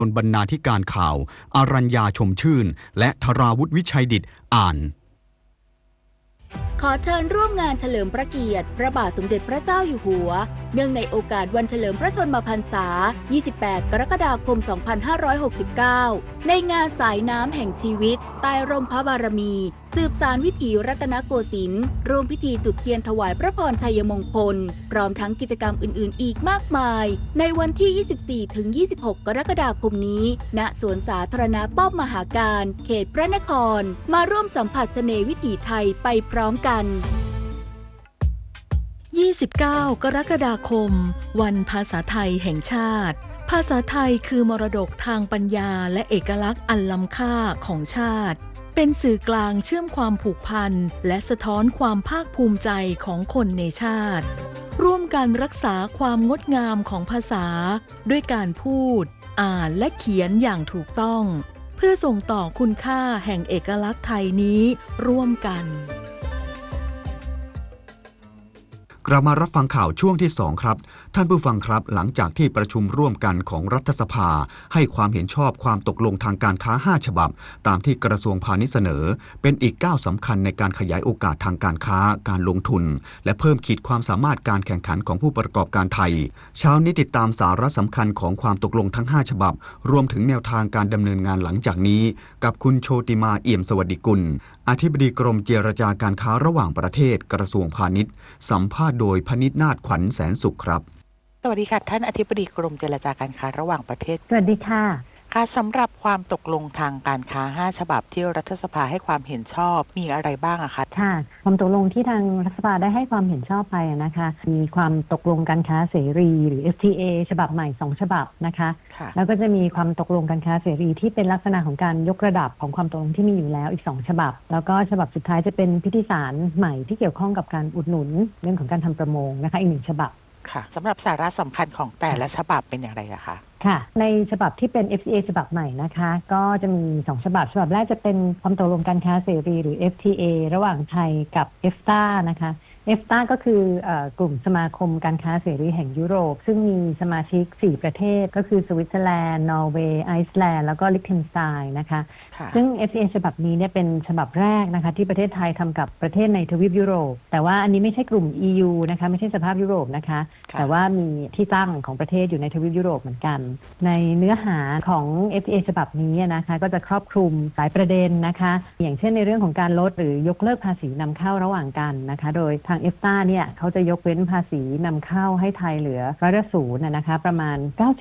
บรรณาธิการข่าวอารัญญาชมชื่นและธราวุฒิวิชัยดิษฐ์อ่านขอเชิญร่วมงานเฉลิมพระเกียรติพระบาทสมเด็จพระเจ้าอยู่หัวเนื่องในโอกาสวันเฉลิมพระชนมพรรษา 28 กรกฎาคม 2569 ในงานสายน้ำแห่งชีวิตใต้ร่มพระบารมีสืบสานวิถีรัตนโกสินทร์ร่วมพิธีจุดเทียนถวายพระพรชัยมงคลพร้อมทั้งกิจกรรมอื่นๆอีกมากมายในวันที่ 24-26 กรกฎาคมนี้ณสวนสาธารณะป้อมมหาการเขตพระนครมาร่วมสัมผัสเสน่ห์วิถีไทยไปพร้อมกัน 29 กรกฎาคมวันภาษาไทยแห่งชาติภาษาไทยคือมรดกทางปัญญาและเอกลักษณ์อันล้ำค่าของชาติเป็นสื่อกลางเชื่อมความผูกพันและสะท้อนความภาคภูมิใจของคนในชาติร่วมกันรักษาความงดงามของภาษาด้วยการพูดอ่านและเขียนอย่างถูกต้องเพื่อส่งต่อคุณค่าแห่งเอกลักษณ์ไทยนี้ร่วมกันกลับมารับฟังข่าวช่วงที่2ครับท่านผู้ฟังครับหลังจากที่ประชุมร่วมกันของรัฐสภาให้ความเห็นชอบความตกลงทางการค้า5ฉบับตามที่กระทรวงพาณิชย์เสนอเป็นอีกก้าวสำคัญในการขยายโอกาสทางการค้าการลงทุนและเพิ่มขีดความสามารถการแข่งขันของผู้ประกอบการไทยเช้านี้ติดตามสาระสำคัญของความตกลงทั้ง5ฉบับรวมถึงแนวทางการดำเนินงานหลังจากนี้กับคุณโชติมาเอี่ยมสวัสดิกุลอธิบดีกรมเจรจาการค้าระหว่างประเทศกระทรวงพาณิชย์สัมภาษณ์โดยพนิษฐ์นาฏขวัญแสนสุขครับสวัสดีค่ะท่านอธิบดีกรมเจรจาการค้าระหว่างประเทศสวัสดีค่ะค่ะสำหรับความตกลงทางการค้า5ฉบับที่รัฐสภาให้ความเห็นชอบมีอะไรบ้างอะคะค่ะความตกลงที่ทางรัฐสภาได้ให้ความเห็นชอบไปนะคะมีความตกลงการค้าเสรีหรือ FTA ฉบับใหม่2ฉบับนะคะแล้วก็จะมีความตกลงการค้าเสรีที่เป็นลักษณะของการยกระดับของความตกลงที่มีอยู่แล้วอีก2ฉบับแล้วก็ฉบับสุดท้ายจะเป็นพิธีสารใหม่ที่เกี่ยวข้องกับการอุดหนุนเรื่องของการทำประมงนะคะอีก1ฉบับค่ะสำหรับสาระสำคัญของแต่ละฉบับเป็นอย่างไรอะคะค่ะในฉบับที่เป็น FTA ฉบับใหม่นะคะก็จะมี2ฉบับฉบับแรกจะเป็นความตกลงการค้าเสรีหรือ FTA ระหว่างไทยกับ EFTA นะคะ EFTA ก็คือกลุ่มสมาคมการค้าเสรีแห่งยุโรปซึ่งมีสมาชิก4ประเทศก็คือสวิตเซอร์แลนด์นอร์เวย์ไอซ์แลนด์แล้วก็ลิเทนสไตน์นะคะซึ่ง FTA ฉบับนี้เนี่ยเป็นฉบับแรกนะคะที่ประเทศไทยทำกับประเทศในทวีปยุโรปแต่ว่าอันนี้ไม่ใช่กลุ่ม EU นะคะไม่ใช่สภาพยุโรปนะคะแต่ว่ามีที่ตั้งของประเทศอยู่ในทวีปยุโรปเหมือนกันในเนื้อหาของ FTA ฉบับนี้นะคะก็จะครอบคลุมหลายประเด็นนะคะอย่างเช่นในเรื่องของการลดหรือยกเลิกภาษีนำเข้าระหว่างกันนะคะโดยทาง EFTA เนี่ยเขาจะยกเว้นภาษีนำเข้าให้ไทยเหลือ0%นะคะประมาณ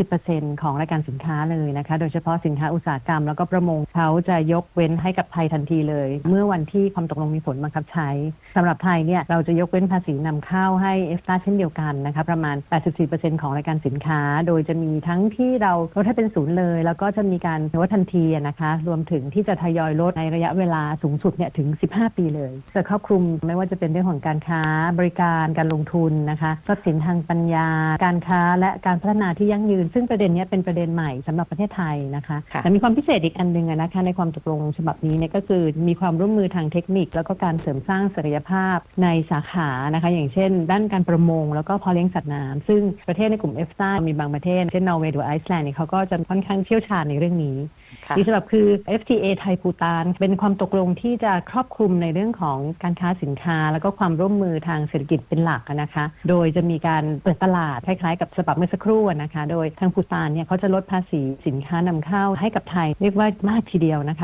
90% ของรายการสินค้าเลยนะคะโดยเฉพาะสินค้าอุตสาหกรรมแล้วก็ประมงเขาจะยกเว้นให้กับไทยทันทีเลยเมื่อวันที่ความตกลงมีผลบังคับใช้สำหรับไทยเนี่ยเราจะยกเว้นภาษีนำเข้าให้ EFTA เช่นเดียวกันนะคะประมาณ 84% ของรายการสินค้าโดยจะมีทั้งที่เราลดให้เป็นศูนย์เลยแล้วก็จะมีการลดทันทีนะคะรวมถึงที่จะทยอยลดในระยะเวลาสูงสุดเนี่ยถึง15ปีเลยจะครอบคลุมไม่ว่าจะเป็นเรื่องของการค้าบริการการลงทุนนะคะทรัพย์สินทางปัญญาการค้าและการพัฒนาที่ยั่งยืนซึ่งประเด็นนี้เป็นประเด็นใหม่สำหรับประเทศไทยนะคะแต่มีความพิเศษอีกอันนึงนะคะในความตกลงฉบับนี้เนี่ยก็คือมีความร่วมมือทางเทคนิคแล้วก็การเสริมสร้างศักยภาพในสาขานะคะอย่างเช่นด้านการประมงแล้วก็เพาะเลี้ยงสัตว์น้ำซึ่งประเทศในกลุ่ม EFTA มีบางประเทศเช่นนอร์เวย์หรือไอซ์แลนด์เขาก็จะค่อนข้างเชี่ยวชาญในเรื่องนี้อีกฉบับคือ FTA ไทยภูฏานเป็นความตกลงที่จะครอบคลุมในเรื่องของการค้าสินค้าแล้วก็ความร่วมมือทางเศรษฐกิจเป็นหลักนะคะโดยจะมีการเปิดตลาดคล้ายๆกับฉบับเมื่อสักครู่นะคะโดยทางภูฏานเนี่ยเขาจะลดภาษีสินค้านำเข้าให้กับไทยเรียกว่ามากทีเดียวนะคะ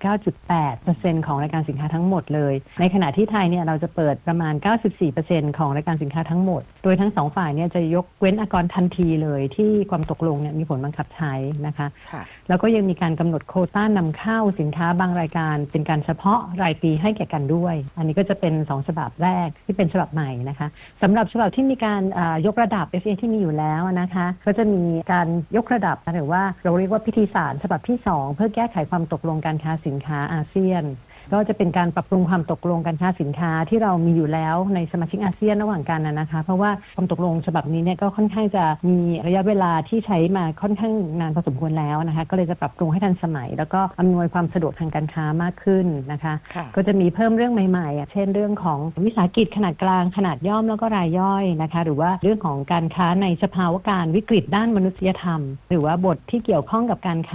99.8% ของรายการสินค้าทั้งหมดเลยในขณะที่ไทยเนี่ยเราจะเปิดประมาณ 94% ของรายการสินค้าทั้งหมดโดยทั้งสองฝ่ายเนี่ยจะยกเว้นอากรทันทีเลยที่ความตกลงเนี่ยมีผลบังคับใช้นะคะแล้วก็ยังมีการกำหนดโควต้านำเข้าสินค้าบางรายการเป็นการเฉพาะรายปีให้แก่กันด้วยอันนี้ก็จะเป็น2ฉบับแรกที่เป็นฉบับใหม่นะคะสำหรับฉบับที่มีการยกระดับ FTA ที่มีอยู่แล้วนะคะก็จะมีการยกระดับหรือว่าเราเรียกว่าพิธีสารฉบับที่2เพื่อแก้ไขความตกลงการค้าสินค้าอาเซียนก็จะเป็นการปรับปรุงความตกลงการค้าสินค้าที่เรามีอยู่แล้วในสมาชิกอาเซียนระหว่างกันนะคะเพราะว่าความตกลงฉบับนี้เนี่ยก็ค่อนข้างจะมีระยะเวลาที่ใช้มาค่อนข้างนานพอสมควรแล้วนะคะก็เลยจะปรับปรุงให้ทันสมัยแล้วก็อำนวยความสะดวกทางการค้ามากขึ้นนะคะก็จะมีเพิ่มเรื่องใหม่ๆเช่นเรื่องของวิสาหกิจขนาดกลางขนาดย่อมแล้วก็รายย่อยนะคะหรือว่าเรื่องของการค้าในสภาวะการวิกฤตด้านมนุษยธรรมหรือว่าบทที่เกี่ยวข้องกับการค้า